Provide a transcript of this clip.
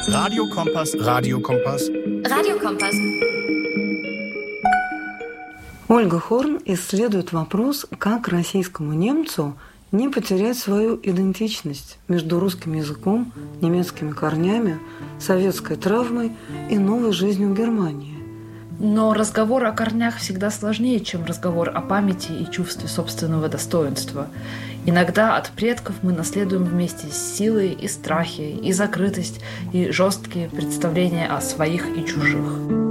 Radio Kompass. Radio Kompass. Radio Kompass. Ольга Хорн исследует вопрос, как российскому немцу не потерять свою идентичность между русским языком, немецкими корнями, советской травмой и новой жизнью в Германии. Но разговор о корнях всегда сложнее, чем разговор о памяти и чувстве собственного достоинства. Иногда от предков мы наследуем вместе с силой и страхи, и закрытость, и жесткие представления о своих и чужих.